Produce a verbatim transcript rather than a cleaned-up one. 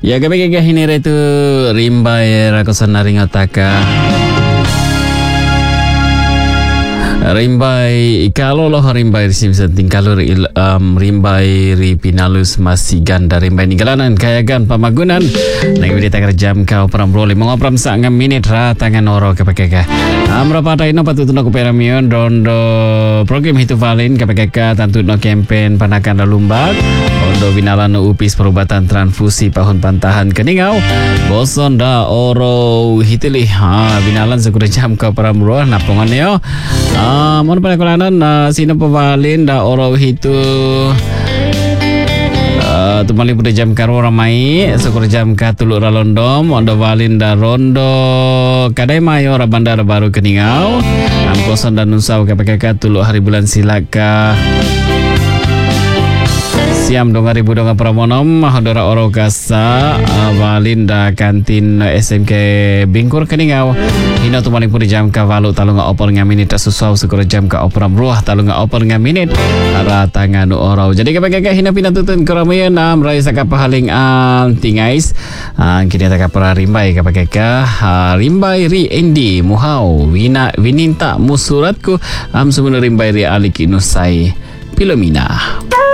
Ya kami kagak ini itu rimbai rakosan naring otaka. Rimbai kalau loh rimbai sim senting kalau um, rimbai ri pinalus masih ganda rimbai ninggalanan kayagan pamagunan nang video tak jam kau peram broli mengopram sak menit ra tangan oro kepekeka amra patai no patutuno ko peramion dondo program itu valin kepekeka tantu no campaign panakan lumbak ondo binalan no upis perubatan transfusi pahun pantahan keningau boson da oro hitili ha binalan sekura jam kau peram bro napongan yo Ah, mohon pada kulanan uh, sino pavalin da oro hitu uh, tumali pada jam karo ramai syukur jam ka tuluk ralondom ondo valin da rondo kadai mayo ra bandar baru keningau am koson dan nunsau ka pakaka tuluk hari bulan silaka siam dong ribu dong pramonom hodora oro kasa valin da kantin S M K Bingkur keningau hino tu paling puri jam ka valu talunga opor nga minit susau syukur jam ka operam ruah talunga opor nga minit ara tangan oro jadi kapag hina pinatutun keramayan am rai saka pahaling ang tingais ang kini taka para rimbai kapag rimbai ri endi muhau wina wininta musuratku am sumuna rimbai ri aliki nusai Pilomina.